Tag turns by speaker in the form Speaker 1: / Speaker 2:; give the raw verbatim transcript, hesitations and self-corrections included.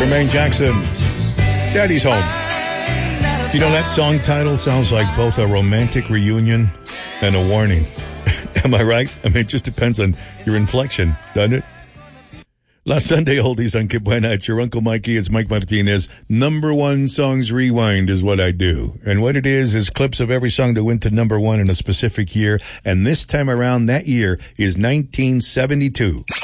Speaker 1: Jermaine Jackson, Daddy's Home. You know, that song title sounds like both a romantic reunion and a warning. Am I right? I mean, it just depends on your inflection, doesn't it? Last Sunday, oldies on Que Buena. It's your Uncle Mikey. It's Mike Martinez. Number one songs rewind is what I do. And what it is, is clips of every song that went to number one in a specific year. And this time around, that year is nineteen seventy-two.